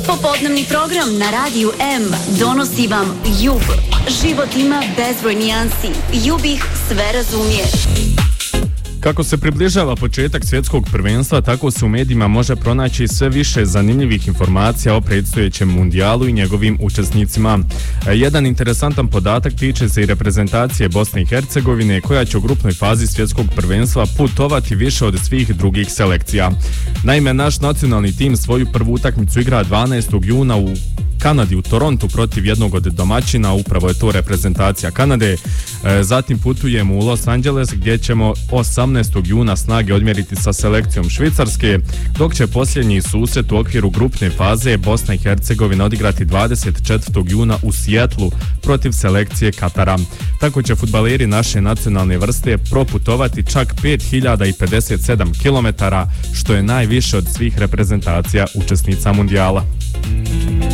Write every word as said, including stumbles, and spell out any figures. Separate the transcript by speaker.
Speaker 1: Popodnevni program na Radiju M donosi vam Jub. Život ima bezbroj nijansi. Jub ih sve razumije.
Speaker 2: Kako se približava početak svjetskog prvenstva, tako se u medijima može pronaći sve više zanimljivih informacija o predstojećem mundijalu i njegovim učesnicima. Jedan interesantan podatak tiče se i reprezentacije Bosne i Hercegovine, koja će u grupnoj fazi svjetskog prvenstva putovati više od svih drugih selekcija. Naime, naš nacionalni tim svoju prvu utakmicu igra dvanaestog juna u Kanadi, u Torontu, protiv jednog od domaćina, upravo je to reprezentacija Kanade. E, zatim putujemo u Los Angeles, gdje ćemo osamnaestog juna snage odmjeriti sa selekcijom Švicarske, dok će posljednji susret u okviru grupne faze Bosna i Hercegovina odigrati dvadeset četvrtog juna u Sijetlu protiv selekcije Katara. Tako će fudbaleri naše nacionalne vrste proputovati čak pet hiljada pedeset sedam kilometara, što je najviše od svih reprezentacija učesnica mundijala.